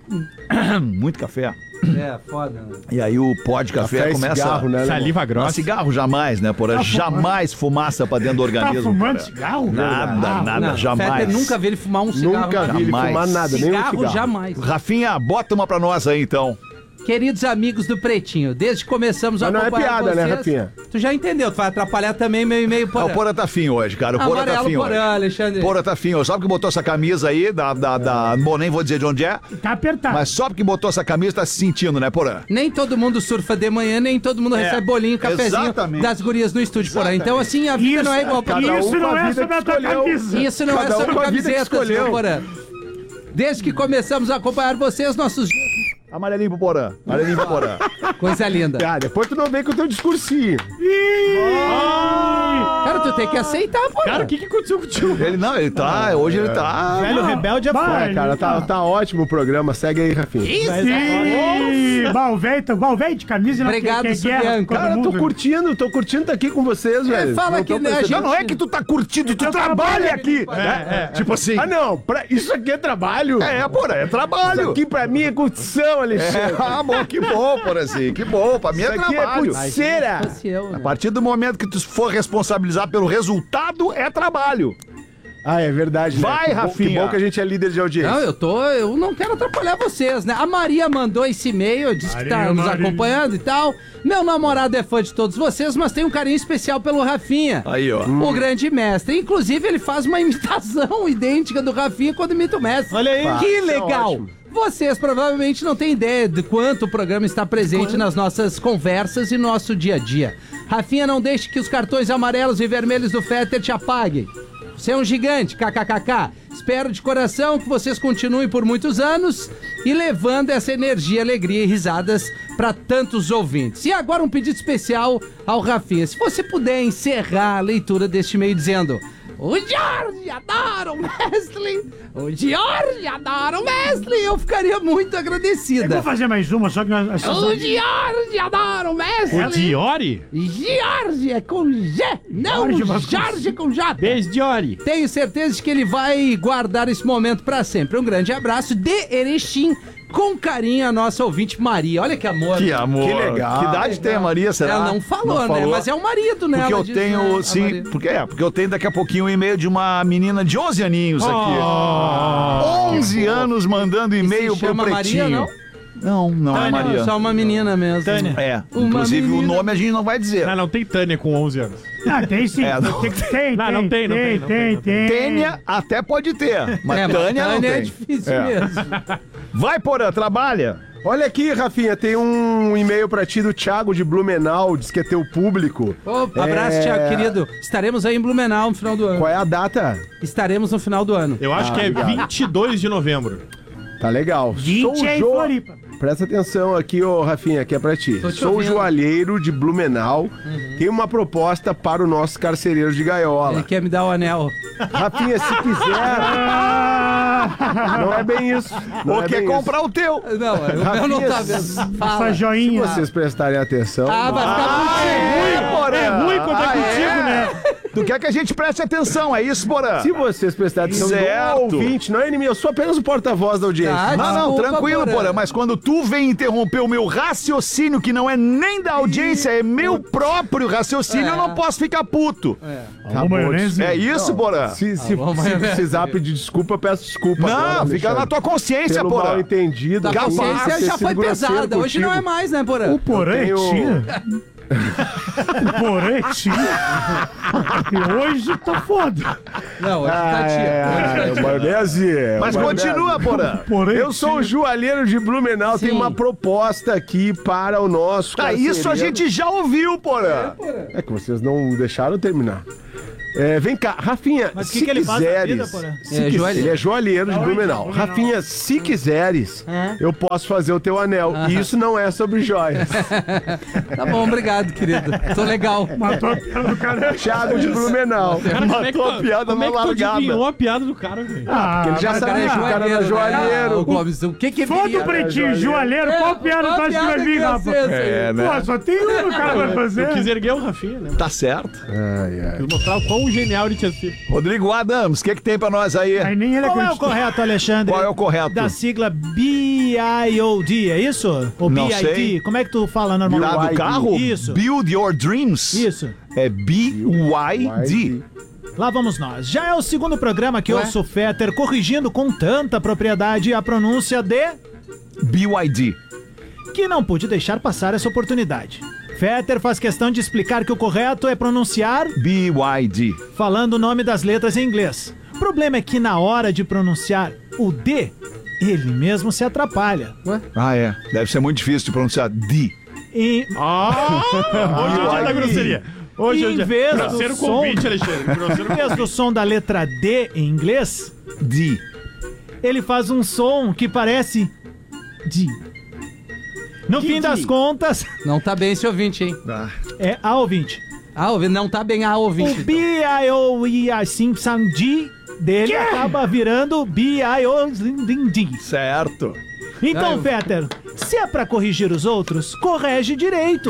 Muito café. É, foda, né? E aí o pó de café, Café e começa... cigarro, né? Saliva Ah, grossa. cigarro jamais, né, porra? Jamais fumaça pra dentro do Tá organismo. fumando porra. cigarro? Nada, Ah, nada, Não, jamais. Fetter nunca vi ele fumar um cigarro. Nunca na vi ele Jamais. fumar nada, nem um Cigarro, cigarro. jamais. Rafinha, bota uma pra nós aí, então. Queridos amigos do Pretinho, desde que começamos a Mas não é acompanhar piada, né, vocês, Rafinha? Tu já entendeu, tu vai atrapalhar também meu e-mail Ah, por o Porã tá fim hoje, cara. O Porã tá Amarelo fim Porã, hoje. Alexandre. Porã tá fim hoje. Só porque botou essa camisa aí, da, da, da... Bom, nem vou dizer de onde é, Tá apertado. mas só porque botou essa camisa tá se sentindo, né, Porã? Nem todo mundo surfa de manhã, nem todo mundo recebe bolinho, cafezinho exatamente. das gurias no estúdio, Porã. Então, assim, a vida Isso, não é igual pra cada um Isso com não a é vida sobre que a tua escolheu. camisa. Isso não Cada é um sobre com a vida que camisetas, escolheu. meu Porã. Desde que começamos a acompanhar vocês, nossos... Amarelinho pro Porã. Amarelinho pro Porã. Coisa linda. Ah, depois tu não vem com o teu discursinho. Cara, tu tem que aceitar, Porã. Cara, o que que aconteceu contigo? Ele não, ele tá... Hoje ele tá... Velho rebelde é Vai, foda. É, cara, tá, tá ótimo o programa. Segue aí, Rafinha. Ih, Valveita, Valveita de camisa. não, Obrigado, que- que é guerra Subianco. com todo Cara, eu tô mundo. curtindo, tô curtindo tá aqui com vocês, velho. fala Não que tô né, a percebendo. gente- Não é que tu tá curtindo, tu trabalha aqui. né? Tipo assim... Ah, não, pra... isso aqui é trabalho. É, Porã, é Isso trabalho. aqui pra mim é curtição, É, Alexandre. ah, bom, que bom, Porãzinho, que bom. Pra mim é Isso aqui é trabalho. pulseira. Fosse eu, né? A partir do momento que tu for responsabilizar pelo resultado, é trabalho. Ah, é verdade, né? Vai, que bom, Rafinha. Que bom que a gente é líder de audiência. Não, eu tô. Eu não quero atrapalhar vocês, né? A Maria mandou esse e-mail, disse que tá Maria, nos Maria. acompanhando e tal. Meu namorado é fã de todos vocês, mas tem um carinho especial pelo Rafinha. Aí, ó. O grande mestre. Inclusive, ele faz uma imitação idêntica do Rafinha quando imita o mestre. Olha aí. Que isso é legal! ótimo. Vocês provavelmente não têm ideia de quanto o programa está presente nas nossas conversas e nosso dia a dia. Rafinha, não deixe que os cartões amarelos e vermelhos do Fetter te apaguem. Você é um gigante, kkkk. Espero de coração que vocês continuem por muitos anos e levando essa energia, alegria e risadas para tantos ouvintes. E agora um pedido especial ao Rafinha. Se você puder encerrar a leitura deste e-mail dizendo: o Jorge adora o mestre! O Jorge adora o mestre! Eu ficaria muito Eu agradecida. vou fazer mais uma, só que nós... O Jorge adora o mestre! O Diori? Jorge é com G, não Jorge Vasconcelos. Jorge com J. Beijo, Diori. Tenho certeza de que ele vai guardar esse momento pra sempre. Um grande abraço de Erechim, com carinho a nossa ouvinte Maria. Olha que amor. Que amor. Que legal. Que idade tem a Maria, será? Ela não falou, né? Mas é o marido, né? Porque Ela eu disse, tenho, né, a sim, Maria. porque é, porque eu tenho daqui a pouquinho um e-mail de uma menina de onze aninhos aqui. onze anos mandando e-mail se pro chama Pretinho. Maria, não? Não, não é Ah, não, Maria. só uma menina mesmo. Tânia. É, Uma inclusive menina. o nome a gente não vai dizer. Não, não tem Tânia com onze anos. Ah, tem sim. É, não. tem, tem, Não, não tem, não tem, tem, não tem, tem. Tênia até pode ter, mas É, mas Tânia não Tânia é tem. difícil É. mesmo. Vai, Porã, trabalha. Olha aqui, Rafinha, tem um e-mail pra ti do Thiago de Blumenau, diz que é teu público. Ô, abraço, É. Thiago, querido. Estaremos aí em Blumenau no final do ano. Qual é a data? Estaremos no final do ano. Eu acho Ah, que é obrigado. vinte e dois de novembro. Tá legal. Sou vinte é em jo... Floripa. Presta atenção aqui, ô Rafinha, que é pra ti. Sou ouvindo. joalheiro de Blumenau. Uhum. Tenho uma proposta para o nosso carcereiro de gaiola. Ele quer me dar o anel. Rafinha, se quiser. Não é bem isso. Não Ou é quer bem comprar isso. o teu. Não, o meu não tá vendo. Fala. Essa joinha. Se vocês prestarem atenção. Ah, vai ficar É ruim, é ruim quando é Ah, contigo, é? né? Tu quer que a gente preste atenção, é isso, Porã? Se vocês prestarem atenção Certo. no ouvinte, não é inimigo, eu sou apenas o porta-voz da audiência. Ah, Não, não, desculpa, tranquilo, Porã. Porã, mas quando tu vem interromper o meu raciocínio, que não é nem da audiência, é meu próprio raciocínio, É. eu não posso ficar puto. Tá Ô, bom, maionese. É isso, Porã? Se, se, bom, se mas- precisar pedir desculpa, eu peço desculpa. Não, agora, fica Alexandre. na tua consciência, Pelo Porã. mal entendido. A capaz de consciência ter já sido foi grosseiro pesada. Hoje não é contigo. mais, né, Porã? O porã é tenho- tia. O porã é tia. E hoje tá foda. Não, hoje Ah, tá tia. é, Hoje tá é, tia. maionese. é, Mas maionese. continua, Porã. Porã é Eu sou o tia. joalheiro de Blumenau, Sim. tem uma proposta aqui para o nosso Tá, isso a carcereiro. gente já ouviu, Porã. É que vocês não deixaram eu terminar. É, vem cá, Rafinha, Mas o que se que ele faz na quiseres... vida, Porã? se É, quis- joalheiro. Ele é joalheiro de Blumenau. Blumenau. Rafinha, se quiseres, eu posso fazer o teu anel. E isso não é sobre joias. Tá bom, obrigado, querido. Tô legal. Matou a piada do cara. Thiago de Blumenau. Cara, como é que Matou tu- a piada como é na que tu largada. adivinhou a piada do cara, velho? Ah, Ele já O cara sabia é que o cara era joalheiro, né? joalheiro. Ô, Gomes, o que que Foda viria? o pretinho, joalheiro. Qual piada tu acha que vai vir, Rafa? É, né? Pô, só tem uma que o cara vai fazer. Eu quis erguer o Rafinha, né? Tá certo. Ai, ai. Quis mostrar o quão genial ele tinha sido. Rodrigo Adams, o que, que tem pra nós aí? Aí nem ele Qual é o acreditou. correto, Alexandre? Qual é o correto? Da sigla B I O D, é isso? Ou Não B I D? sei. Como é que tu fala normalmente? Lá do carro? Isso. Build Your Dreams. Isso. É B Y D. Lá vamos nós. Já é o segundo programa que eu ouço o Fetter corrigindo com tanta propriedade a pronúncia de... B Y D. que não pude deixar passar essa oportunidade. Fetter faz questão de explicar que o correto é pronunciar B Y D. falando o nome das letras em inglês. O problema é que na hora de pronunciar o D, ele mesmo se atrapalha. Ah, é. Deve ser muito difícil de pronunciar D. E Ah! Hoje é o dia da grosseria. Hoje é o em dia. vez do Grosseiro som, convite, Alexandre. Grosseiro em vez do som da letra D em inglês, D. ele faz um som que parece D. No fim das contas, Não tá bem esse ouvinte, hein? é a ouvinte. Ah, ouvi- não tá bem a ouvinte. O B I O I A Simpson D dele acaba virando B I O D. Certo. Então, Ah, eu- Fetter, se é pra corrigir os outros, corrige direito.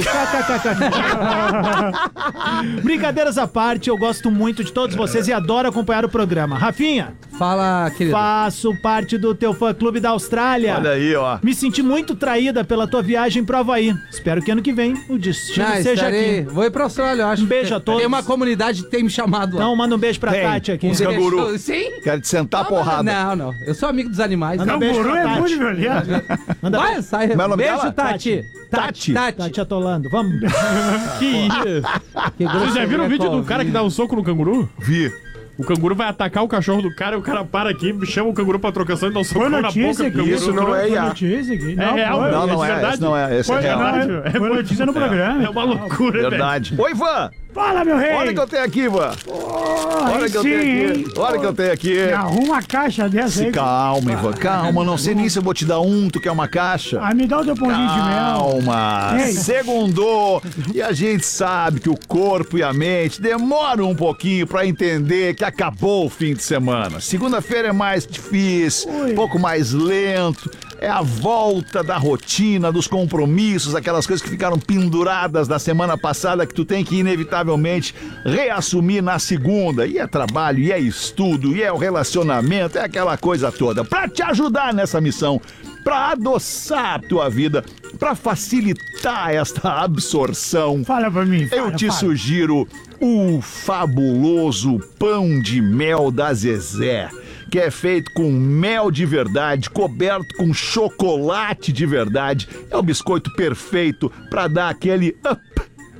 KKKK. Brincadeiras à parte, eu gosto muito de todos vocês e adoro acompanhar o programa. Rafinha, Fala, querido. faço parte do teu fã-clube da Austrália. Olha aí, ó. Me senti muito traída pela tua viagem pro Havaí. Espero que ano que vem o destino Ah, seja estarei- aqui. Vou ir pra Austrália, eu acho. Um beijo a todos. Tem uma comunidade que tem me chamado lá. Então, manda um beijo pra Tem. Tati aqui. Uns canguru. Sim? Quero te sentar a porrada. Não, não. Eu sou amigo dos animais. Manda Não, um beijo Canguru pra é Tati. muito violento. Manda vai, sai. Como é o nome Beijo, dela? Tati. Tati. Tati. Tati atolando. Vamos. Que isso? Que Vocês já viram o vídeo do cara que dá um soco no canguru? Vi. O canguru vai atacar o cachorro do cara e o cara para aqui, chama o canguru pra trocação e dá um soco Foi na boca notícia do aqui. canguru. Isso não é Foi I A. notícia aqui. É real, foi. Não, não É é. verdade. Esse não é. Esse é Foi, real. não, verdade, é- é foi notícia no programa. É uma loucura, velho. Verdade. Oi, Ivan. Fala, meu rei. Olha o que eu tenho aqui, Ivan. Olha o que eu sim, tenho hein? aqui. Olha o que eu tenho aqui. Me arruma uma caixa dessa Se aí. calma, Ivan. Calma. Não sei nem se eu vou te dar um. Tu quer uma caixa? Ah, me dá o teu pãozinho de mel. Calma, Ei. segundou. E a gente sabe que o corpo e a mente demoram um pouquinho pra entender que acabou o fim de semana. Segunda-feira é mais difícil, um pouco mais lento. É a volta da rotina, dos compromissos, aquelas coisas que ficaram penduradas na semana passada que tu tem que inevitavelmente reassumir na segunda. E é trabalho, e é estudo, e é o relacionamento, é aquela coisa toda. Pra te ajudar nessa missão, pra adoçar a tua vida, pra facilitar esta absorção, Fala pra mim. eu fala, te fala. sugiro o fabuloso pão de mel da Zezé, que é feito com mel de verdade, coberto com chocolate de verdade. É o biscoito perfeito para dar aquele up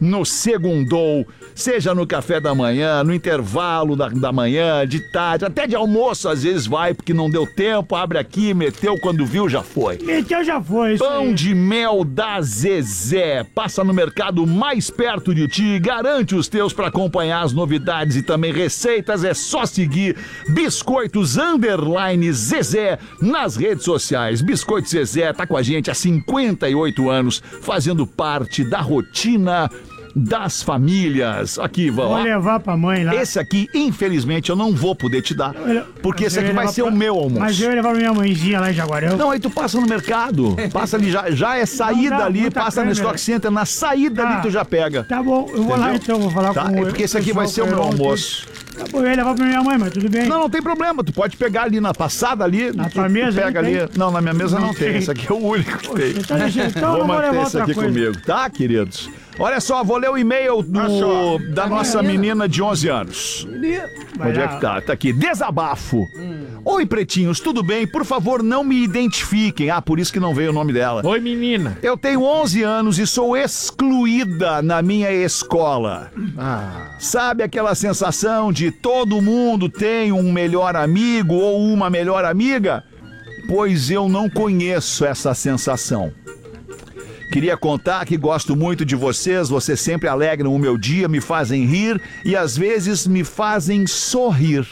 no segundou, seja no café da manhã, no intervalo da, da manhã, de tarde, até de almoço às vezes vai, porque não deu tempo, abre aqui, meteu, quando viu já foi. Meteu já foi, isso Pão aí. de mel da Zezé. Passa no mercado mais perto de ti, garante os teus para acompanhar as novidades e também receitas. É só seguir Biscoitos Underline Zezé nas redes sociais. Biscoitos Zezé tá com a gente há cinquenta e oito anos, fazendo parte da rotina das famílias. Aqui, vamos Vou lá. levar pra mãe lá. Esse aqui, infelizmente, eu não vou poder te dar, porque Mas esse eu aqui ia vai levar ser pra- o meu almoço. Mas eu ia levar pra minha mãezinha lá em Jaguarão. Não, aí tu passa no mercado, passa ali, já, já é saída Não dá ali, muita passa no câmera. Stock Center, na saída Tá. ali tu já pega. Tá bom, eu vou lá Entendeu? então, vou falar Tá? com É porque esse aqui vai ser o meu pessoal, almoço. Tá bom, eu ia levar pra minha mãe, mas tudo bem. Não, não tem problema, tu pode pegar ali na passada ali. Na tu, tua tu mesa pega não ali. tem? Não, na minha mesa não, Não tem. tem. Esse aqui é o único que tem. Então, deixa- então vou eu vou manter levar esse outra aqui coisa. comigo, tá, queridos? Olha só, vou ler o e-mail do, da nossa menina de onze anos. Vai Onde é lá. que tá? Tá aqui. Desabafo. Oi, pretinhos, tudo bem? Por favor, não me identifiquem. Ah, por isso que não veio o nome dela. Oi, menina. Eu tenho onze anos e sou excluída na minha escola. Sabe aquela sensação de todo mundo tem um melhor amigo ou uma melhor amiga? Pois eu não conheço essa sensação. Queria contar que gosto muito de vocês, vocês sempre alegram o meu dia, me fazem rir e às vezes me fazem sorrir.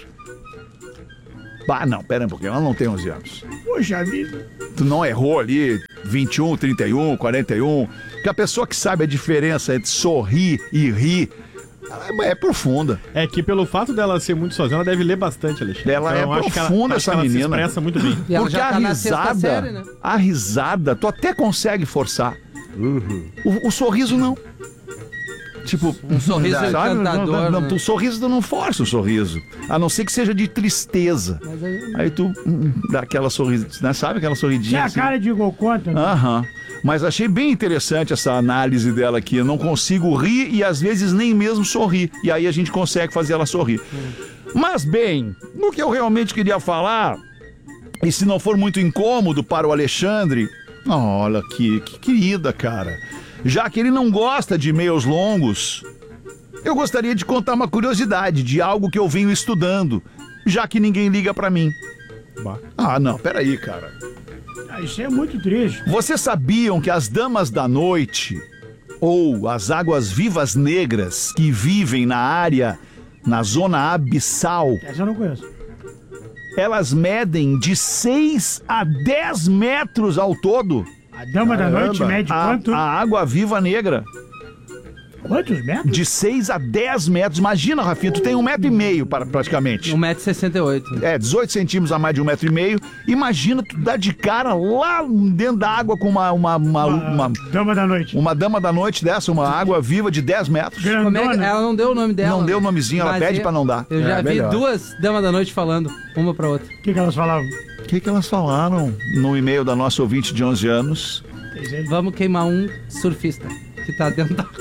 Ah, não, pera um pouquinho, ela não tem onze anos. Poxa vida. Tu não errou ali vinte e um, trinta e um, quarenta e um. Porque a pessoa que sabe a diferença entre sorrir e rir, ela é, é profunda. É que pelo fato dela ser muito sozinha, ela deve ler bastante, Alexandre. Ela é eu acho que ela- profunda, acho que essa ela se menina. expressa muito bem. E ela Porque já a tá na sexta risada, série, né? a risada, tu até consegue forçar. O, o sorriso não. Tipo, Um sorriso sabe? encantador, Não, não, né? tu sorriso tu não força o sorriso. A não ser que seja de tristeza. Mas aí- Aí tu hum, dá aquela sorrisadinha, né? Sabe aquela Tinha sorridinha? a assim? cara de gol contra. né? Aham. Mas achei bem interessante essa análise dela aqui. Eu não consigo rir e às vezes nem mesmo sorrir. E aí a gente consegue fazer ela sorrir. Mas bem, no que eu realmente queria falar, e se não for muito incômodo para o Alexandre, olha que, que querida, cara. Já que ele não gosta de e-mails longos, eu gostaria de contar uma curiosidade de algo que eu venho estudando, já que ninguém liga pra mim. Ah, não, peraí, cara. Ah, isso é muito triste. Vocês sabiam que as damas da noite, ou as águas-vivas negras que vivem na área, na zona abissal, Essa eu não conheço. elas medem de seis a dez metros ao todo? A dama da noite mede A, quanto? a água-viva negra, Quantos metros? de seis a dez metros. Imagina, Rafinha, tu tem um metro e meio para, praticamente. um metro e sessenta e oito. É, dezoito centímetros a mais de um metro e meio. Imagina tu dar de cara lá dentro da água com uma, uma, uma, uma, Dama da noite. uma dama da noite dessa, uma água viva de dez metros. Como é que- Grandona. ela não deu o nome dela. Não deu o né? nomezinho, ela Mas pede eu- pra não dar. Eu já É, vi melhor. duas damas da noite falando, uma pra outra. O que, que elas falavam? O que, que elas falaram no e-mail da nossa ouvinte de onze anos? Vamos queimar um surfista que tá dentro da...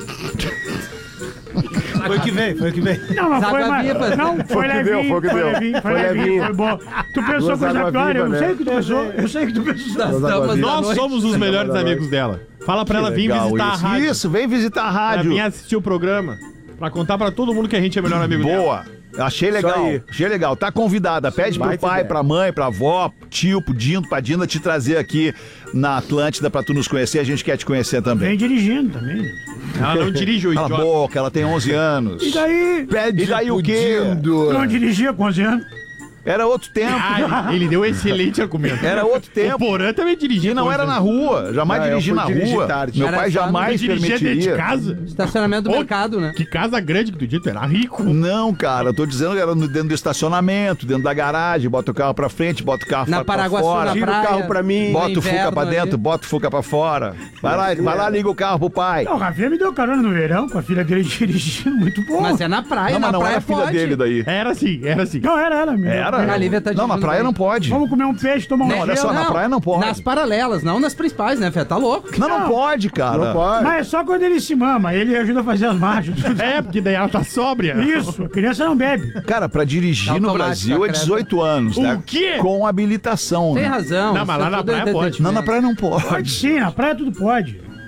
Foi o que veio, foi o que veio. Não, mas As foi mais. água-vivas. Não, foi Foi o que levinho. deu, foi o que foi deu. levinho, foi Foi levinho, levinho. foi bom. Tu pensou Duas coisa água pior, eu viva, sei né? que tu pensou. Eu sei que tu pensou. das Nós damas da Nós noite. somos os melhores Noite. amigos dela. Fala pra ela vir Legal visitar a isso. rádio. Isso, vem visitar a Pra rádio. vir assistir o programa. Pra contar pra todo mundo que a gente é melhor amigo dela. Boa. Achei legal. aí. Achei legal. Tá convidada. Pede pro Baita pai, ideia. pra mãe, pra avó, tio, pro Dindo, pra Dinda te trazer aqui na Atlântida pra tu nos conhecer. A gente quer te conhecer também. Vem dirigindo também. Ela não dirige o Cala a idiota. boca, ela tem onze anos. E daí? Pede E daí o quê? pudindo. Não dirigia com onze anos? Era outro tempo. Ah, ele, ele deu um excelente argumento. Era outro O tempo. Porã também dirigia. E não com era você. na rua. Jamais Ah, eu dirigi fui na dirigir rua. tarde. Meu Era pai só no- jamais Dirigia dentro de permitiria. casa. Estacionamento do Ô, mercado, né? Que casa grande que tu disse, era rico. Não, cara, eu tô dizendo que era no- dentro do estacionamento, dentro da garagem, bota o carro pra frente, bota o carro Na pra, pra Paraguaçu, fora. na Tira o praia. carro pra mim. Bota no o Fuca inverno pra ali. dentro, bota o Fuca pra fora. Vai lá, vai lá, liga o carro pro pai. Não, o Rafinha me deu carona no verão com a filha dele dirigindo, muito bom. Mas é na praia, Não, na mas não praia era a filha pode. dele daí. Era assim, era assim. Não, era ela mesmo. Era? A Lívia tá Não, na dirigindo praia bem. não pode. Vamos comer um peixe, tomar um Não, olha só, na praia não pode. Nas paralelas, não nas principais, né, Fê? Tá louco. Não, não pode, cara. Não pode. Mas é só quando ele se mama, ele ajuda a fazer as marchas. É, porque daí ela tá sóbria. Isso, a criança não bebe. Cara, pra dirigir no Automático, Brasil é acresce. dezoito anos, O né? quê? Com habilitação, Tem né? razão. Não, mas isso lá é na tudo praia pode. entretenimento. Não, na praia não Pode pode. sim, na praia tudo pode.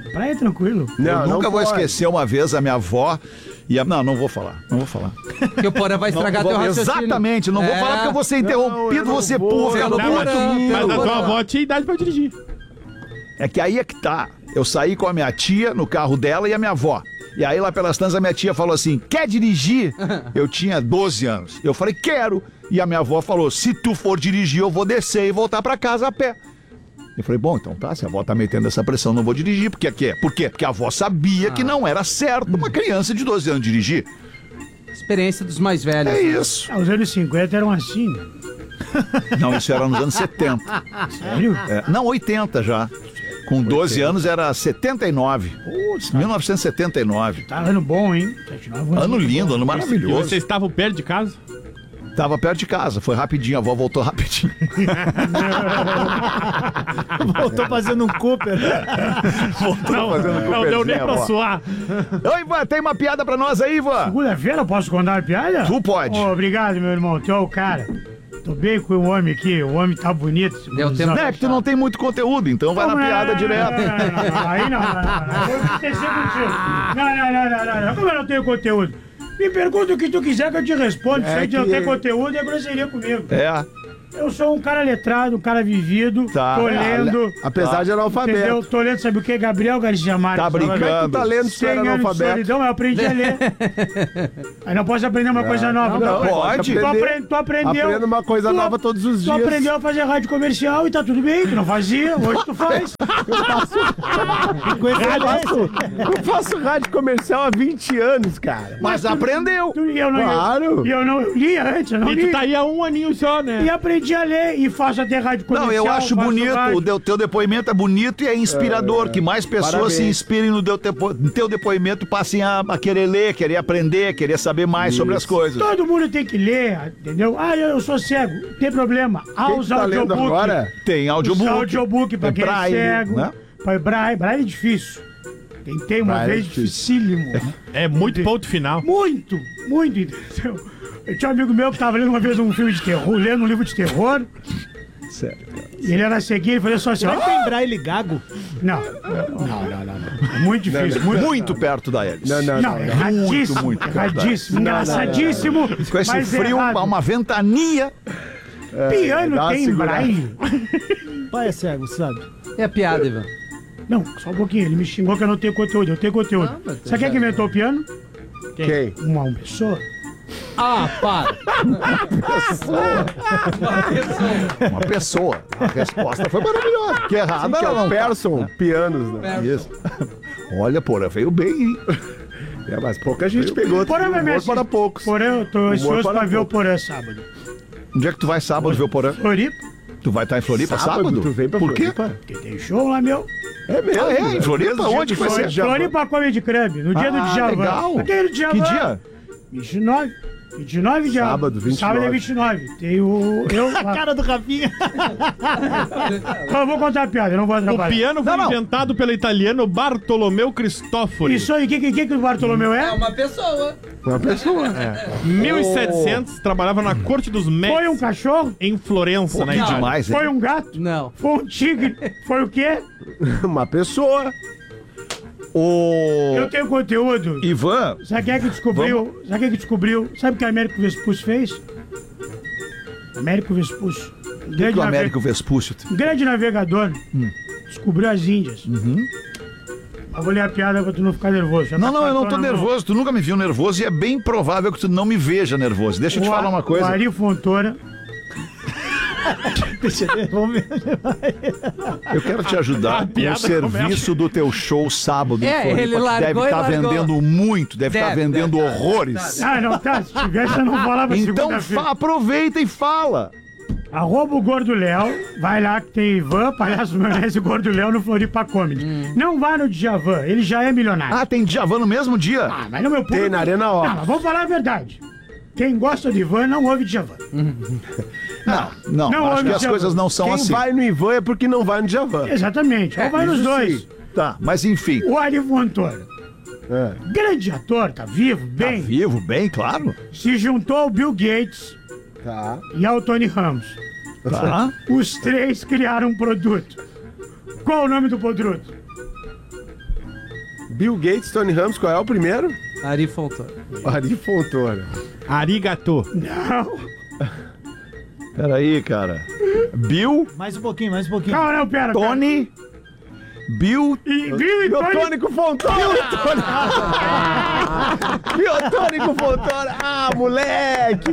Praia é tranquilo. Não, eu nunca não vou pode. esquecer uma vez a minha avó e a... Não, não vou falar, não vou falar. Que o Porã vai estragar Não teu vou- raciocínio. Exatamente, não vou É. falar porque eu vou ser interrompido, não você vou, pula, eu pelo não vou. puto. Porã, Mas a pelo tua Porã. avó tinha idade pra dirigir. É que aí é que tá. Eu saí com a minha tia no carro dela e a minha avó. E aí lá pelas tantas a minha tia falou assim, quer dirigir? Eu tinha doze anos. Eu falei, quero. E a minha avó falou, se tu for dirigir eu vou descer e voltar pra casa a pé. Eu falei, bom, então tá, se a avó tá metendo essa pressão, não vou dirigir. Porque quê? Por quê? Porque a avó sabia que não era certo uma criança de doze anos dirigir. Experiência dos mais velhos. É isso. Ah, os anos cinquenta eram assim. Não, isso era nos anos setenta. Sério? É, não, oitenta já. Com doze anos era setenta e nove. Putz, mil novecentos e setenta e nove. tá ano bom, hein? setenta e nove anos. Ano lindo, ano E maravilhoso. vocês estavam perto de casa? Tava perto de casa, foi rapidinho, a avó voltou rapidinho. Voltou fazendo um Cooper. Voltou fazendo Não deu nem pra avó. suar. Oi, Ivan, tem uma piada pra nós aí, Ivan? Segunda-feira eu posso contar uma piada? Tu pode. Ô, obrigado, meu irmão. Tu é o cara. Tô bem com o homem aqui. O homem tá bonito. Deu tempo. Não, é que tu não tem muito conteúdo, então vai na Como piada não, direto. Não, não, não, aí não, não, não, não. Eu vou esquecer contigo. Não, não, não, não, não, não. Como eu não tenho conteúdo? Me pergunta o que tu quiser que eu te respondo. Se É aí tu não que- tem conteúdo, é grosseria comigo. É, Eu sou um cara letrado, um cara vivido. Tá. Tô É, lendo. Apesar de analfabeto. Entendeu? Tô lendo, sabe o que? Gabriel Garcia Marques. Tá brincando. Como é que tu tá lendo se tu cem era anos de analfabeto? solidão, eu aprendi a ler. Aí não posso aprender uma coisa nova. não, Tu apre- pode. Tu, apre- tu aprendeu. Aprenda uma coisa tu nova ap- todos os Tu dias. aprendeu a fazer rádio comercial e tá tudo bem. Tu não fazia, hoje tu faz. Com esse Eu faço, eu faço rádio comercial há vinte anos, cara. mas aprendeu. Tu- E eu não, Claro. E eu não eu lia antes, eu não E li. tu tá aí há um aninho só, né? E aprendi a ler e faço até rádio comercial. Não, eu acho faço bonito, rádio. o teu, teu depoimento é bonito e é inspirador, que mais pessoas Parabéns. se inspirem no teu, tepo- no teu depoimento, passem a, a querer ler, querer aprender, querer saber mais sobre as coisas. Todo mundo tem que ler, entendeu? Ah, eu, eu sou cego, não tem problema. Ah, Quem os que tá lendo audiobook. agora? Tem Os audiobook. audiobook pra É quem é braille, cego. né? Pra braille, braille é difícil. Tentei uma Braille é vez, difícil. dificílimo. É muito ponto final. Muito, muito, entendeu? Eu tinha um amigo meu que tava lendo uma vez um filme de terror, lendo um livro de terror. Sério, cara. E ele era ceguinho, ele fazia só assim, Será que ó. tem braille gago? Não, não, não, não, não. É muito difícil, muito. Muito perto da hélice. Não, não, Não, não. erradíssimo, muito, muito erradíssimo, engraçadíssimo. Com esse mas frio, errado. uma ventania. Piano dá uma tem segurada. braille? Pai é cego, sabe? É piada, Ivan. Não, só um pouquinho. Ele me xingou que eu não tenho conteúdo. Eu tenho conteúdo. Não, mas Sabe quem é que inventou o piano? Quem? Uma, uma pessoa. Ah, para. Uma pessoa. A resposta foi maravilhosa. Que errada Que é ela o não tá. Person, pianos, né? Isso. Olha, porra, veio bem, hein? É, mas pouca gente pegou. Porã vai me Humor assistir. para poucos. Porã, eu tô ansioso para pra ver o poucos. Porã sábado. Onde é que tu vai sábado ver o Porã? Floripa, Tu vai estar em Floripa sábado? Sábado, tu vem pra Por quê? Floripa? porque tem show lá, meu. É mesmo. Ah, é? Em né? Floripa? Mesmo Onde dia que vai do ser? Djavan. Floripa Comedy Club, no dia do Ah, Djavan. legal. Aquele do Djavan. Que dia? vinte e nove. vinte e nove de Sábado, vinte e nove. Sábado é vinte e nove. Tem o... Eu A lá. cara do Rafinha. Eu vou contar a piada, eu não vou O atrapalhar. piano foi Não, não. inventado pelo italiano Bartolomeu Cristofori. Isso aí, o que, que, que, que o Bartolomeu é? uma pessoa. Uma pessoa. mil e setecentos, trabalhava na corte dos Foi um Médicos, cachorro? em Florença, na Que Itália. demais, hein? Foi um gato? Não. Foi um tigre? Foi o quê? Uma pessoa. O Eu tenho conteúdo. Ivan, Sabe quem é que descobriu? Sabe quem é que descobriu? Sabe o que Américo Vespucci fez? Américo Vespucci. Um o que grande, o nave- Américo Vespúcio? um grande navegador. Hum. Descobriu as Índias. Eu vou ler a piada pra tu não ficar nervoso. Já Não, tá não, eu não tô cartona na mão. nervoso. Tu nunca me viu nervoso e é bem provável que tu não me veja nervoso. Deixa eu te O falar A- uma O coisa. Ari Fontoura. Deixa eu ver, vamos ver. Eu quero te ajudar com o piada serviço do teu show sábado. em É, Floripa, ele que largou deve e estar largou. vendendo muito, deve estar Deve, vendendo deve, horrores. Ah, não tá. Se tivesse, eu não falava Então segunda-feira. fa- aproveita e fala. Arroba o Gordo Léo, vai lá que tem Ivan, Palhaço Maionese e Gordo Léo no Floripa Comedy. Não vá no Djavan, ele já é milionário. Ah, tem Djavan no mesmo dia? Ah, mas no meu público... Tem na Arena Não, Ó. mas vamos falar a verdade. Quem gosta de Ivan não ouve Djavan. Não, não, Não, acho olha, que as Djavan. coisas não são Quem assim. vai no Ivan é porque não vai no Djavan. Exatamente, ou vai nos isso dois. sim. Tá, mas enfim. O Ari Fontoura, É. grande ator, tá vivo, Tá bem, vivo, bem, claro. se juntou ao Bill Gates Tá. e ao Tony Ramos. Tá. Os três criaram um produto. Qual o nome do produto? Bill Gates, Tony Ramos, qual é o primeiro? Ari Fontoura. Ari Fontoura. Arigato. Não. Peraí, cara. Bill, Mais um pouquinho, mais um pouquinho. Calma, não, pera. Tony, Bill... E, Bill e Tony. Biotônico Fontoura. Biotônico Fontoura. Ah, moleque.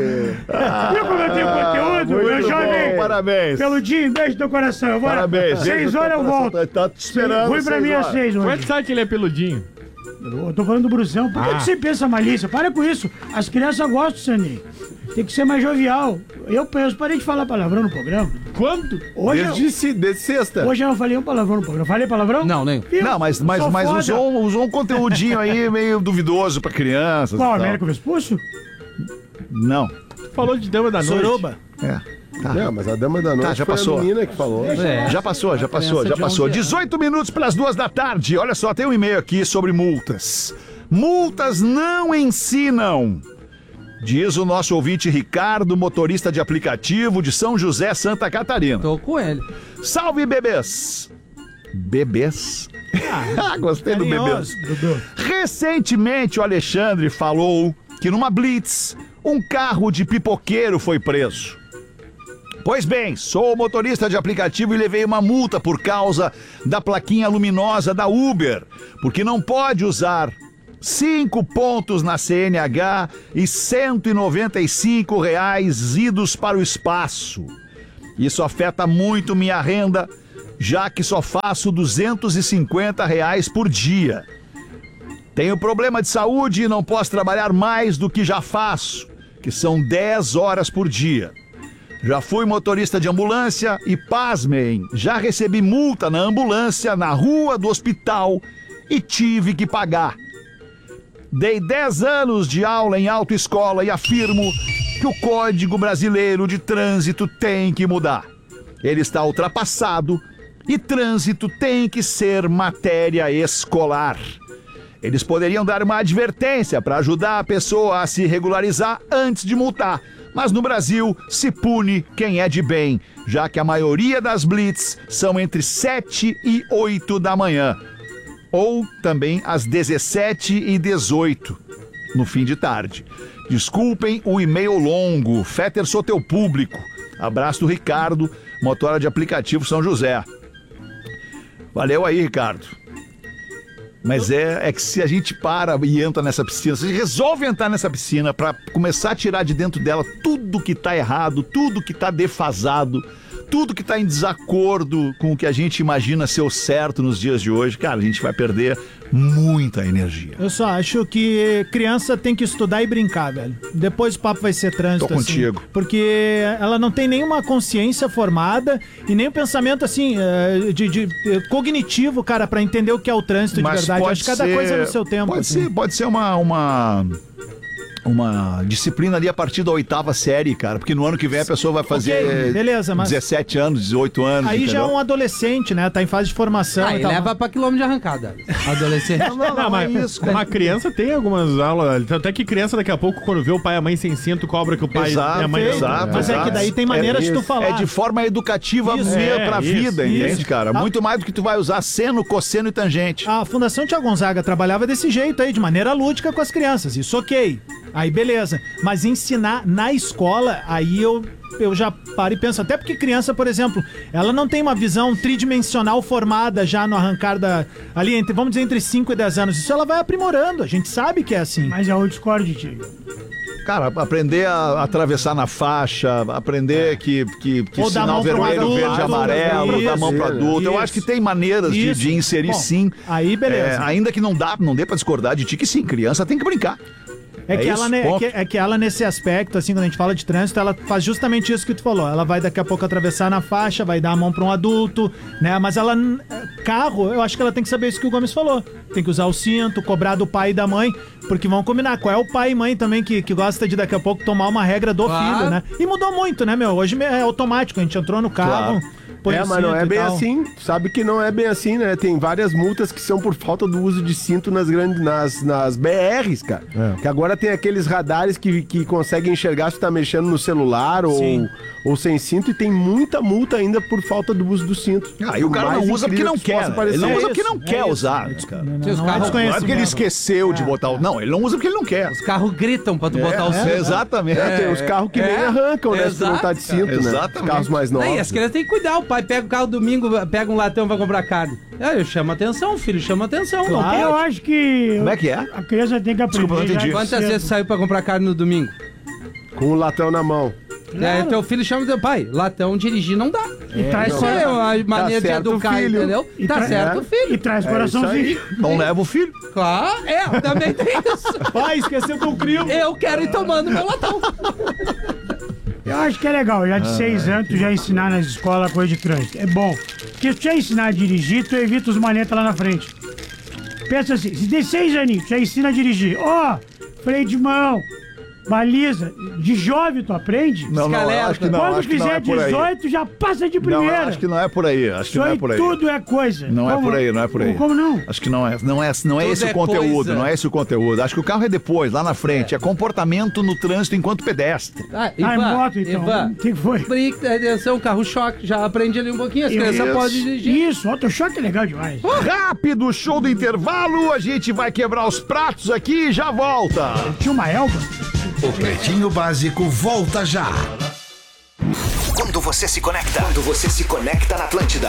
Viu como eu tenho conteúdo? muito Eu jovem. bom, parabéns. Peludinho, beijo no coração. Eu vou- Parabéns. Seis horas eu volto. Tá te esperando. Fui pra seis mim às horas. seis Como é hoje. que sabe que ele é peludinho? Eu tô falando do Brusão. Por que, Ah. que você pensa malícia? Para com isso. As crianças gostam, Saninho. Tem que ser mais jovial. Eu penso, parei de falar palavrão no programa. Quando? Hoje, Desde, se- desde sexta. eu, hoje eu não falei um palavrão no programa. Falei palavrão? Não, nem. Viu? Não, mas, mas, Sou mas foda. usou, usou um conteúdinho aí meio duvidoso pra crianças. Qual, e tal. Américo Vespuccio? Não. Falou de dama da noite. Suruba. É. Tá. Não, mas a dama da noite Tá, já foi passou. a menina que falou. É. Já passou, já passou, criança já de passou. onze anos. dezoito minutos para as duas da tarde. Olha só, tem um e-mail aqui sobre multas. Multas não ensinam. Diz o nosso ouvinte Ricardo, motorista de aplicativo de São José, Santa Catarina. Tô com ele. Salve, bebês! Bebês? Ah, gostei do bebês. Dudu. Recentemente o Alexandre falou que numa blitz, um carro de pipoqueiro foi preso. Pois bem, sou motorista de aplicativo e levei uma multa por causa da plaquinha luminosa da Uber, porque não pode usar cinco pontos na C N H e cento e noventa e cinco reais idos para o espaço. Isso afeta muito minha renda, já que só faço duzentos e cinquenta reais por dia. Tenho problema de saúde e não posso trabalhar mais do que já faço, que são dez horas por dia. Já fui motorista de ambulância e, pasmem, já recebi multa na ambulância na rua do hospital e tive que pagar. Dei dez anos de aula em autoescola e afirmo que o Código Brasileiro de Trânsito tem que mudar. Ele está ultrapassado e trânsito tem que ser matéria escolar. Eles poderiam dar uma advertência para ajudar a pessoa a se regularizar antes de multar. Mas no Brasil se pune quem é de bem, já que a maioria das blitz são entre sete e oito da manhã. Ou também às dezessete e dezoito, no fim de tarde. Desculpem o e-mail longo, Fetter, sou teu público. Abraço do Ricardo, motora de aplicativo São José. Valeu aí, Ricardo. Mas é, é que se a gente para e entra nessa piscina, se resolve entrar nessa piscina para começar a tirar de dentro dela tudo que tá errado, tudo que tá defasado, tudo que tá em desacordo com o que a gente imagina ser o certo nos dias de hoje, cara, a gente vai perder muita energia. Eu só acho que criança tem que estudar e brincar, velho. Depois o papo vai ser trânsito, Tô contigo. assim. Porque ela não tem nenhuma consciência formada e nem um pensamento, assim, eh, de, de- eh, cognitivo, cara, pra entender o que é o trânsito de verdade. Eu acho que cada coisa no seu tempo. Pode assim. ser, pode ser uma, uma, uma disciplina ali a partir da oitava série, cara, porque no ano que vem a pessoa vai fazer Ok, beleza, mas- dezessete anos, dezoito anos, Aí já é entendeu? um adolescente, né? Tá em fase de formação Aí e tal. leva pra quilômetro de arrancada. Adolescente. Não, mas uma criança tem algumas aulas. Até que criança, daqui a pouco, quando vê o pai e a mãe sem cinto, cobra que o pai Exato, e a mãe não- exato. Mas é que daí tem maneiras de tu falar. É de forma educativa Isso, mesmo é, pra isso, vida, isso. entende, cara? Ah. Muito mais do que tu vai usar seno, cosseno e tangente. A Fundação Tia Gonzaga trabalhava desse jeito aí, de maneira lúdica com as crianças. Isso ok. Aí beleza. Mas ensinar na escola, aí eu, eu já paro e penso. Até porque criança, por exemplo, ela não tem uma visão tridimensional formada já no arrancar da... Ali, entre, vamos dizer, entre cinco e dez anos. Isso ela vai aprimorando. A gente sabe que é assim. Mas eu discordo de ti. Cara, aprender a atravessar na faixa, aprender que, que, que Ou dar sinal mão pra um vermelho, adulto, verde, amarelo, isso, dar mão pro adulto. Eu isso. acho que tem maneiras de, Isso. de inserir Bom, sim. aí beleza. É, ainda que não dá, não dê pra discordar de ti, que sim, criança tem que brincar. É que, É ela, isso, né, é, ponto. que, é que ela, nesse aspecto, assim, quando a gente fala de trânsito, ela faz justamente isso que tu falou. Ela vai daqui a pouco atravessar na faixa, vai dar a mão pra um adulto, né? Mas ela. Carro, eu acho que ela tem que saber isso que o Gomes falou. Tem que usar o cinto, cobrar do pai e da mãe, porque vão combinar. Qual é o pai e mãe também que, que gosta de daqui a pouco tomar uma regra do Claro. filho, né? E mudou muito, né, meu? Hoje é automático, a gente entrou no carro. Claro. põe É, o mas não cinto é e bem tal. assim. Sabe que não é bem assim, né? Tem várias multas que são por falta do uso de cinto nas grandes, nas, nas B Rs, cara. É. Que agora tem aqueles radares que, que conseguem enxergar se tá mexendo no celular ou, Sim. ou sem cinto, e tem muita multa ainda por falta do uso do cinto. Ah, e o cara Mais não usa porque incrível não que isso possa quer. parecer. Ele não É usa porque isso, não é quer isso. usar, É né, cara. Não, Se os não é carros- Não é porque ele desconhecimento. esqueceu de botar o... Não, ele não usa porque ele não quer. Os carros gritam pra tu botar o cinto. É, exatamente. É, tem os carros que nem É. arrancam, né? Se tu não tá de Exato, cinto, né? Os Exatamente. carros mais novos. Não, e as crianças têm que cuidar. O pai pega o carro domingo, pega um latão pra comprar carne. É, eu chamo atenção, filho, chama atenção. Não Eu pode. acho que Como é que é? a criança tem que aprender. Desculpa, não entendi. já Quantas cedo. vezes saiu pra comprar carne no domingo? Com o latão na mão. É, teu filho chama teu pai. Latão dirigir não dá. E traz Isso é uma maneira de certo, educar, filho. entendeu? E Tá tra- certo, E filho. traz É coraçãozinho. isso Não leva o filho. Claro, é, também tem isso. Pai, esqueceu teu crio. Eu quero ir tomando meu latão. Eu acho que é legal, já de seis anos, tu já ensinar nas escolas coisa de trânsito. É bom. Porque se tu já ensinar a dirigir, tu evita os manetas lá na frente. Pensa assim, se tem seis aninhos, tu já ensina a dirigir. Ó, freio de mão, baliza. De jovem tu aprende. Não, não, eu acho que não. Quando acho que não fizer é por aí. dezoito, já passa de Não, primeira. eu acho que não é por aí. Acho que Isso não é aí por aí. tudo é coisa. Não é Como- por aí, não é por aí. Como não? Acho que não é, não é, não é Tudo esse é o conteúdo, coisa. não é esse o conteúdo. Acho que o carro é depois, lá na frente. É, comportamento no trânsito enquanto pedestre. Ah, Ah, é moto então. Ivan, O que que foi? brinca, atenção, carro-choque, já aprende ali um pouquinho, as crianças Isso. podem dirigir. Isso, auto-choque é legal demais. Rápido show do intervalo, a gente vai quebrar os pratos aqui e já volta. Tinha uma Elba. O Pretinho Básico volta já. Quando você se conecta, quando você se conecta na Atlântida.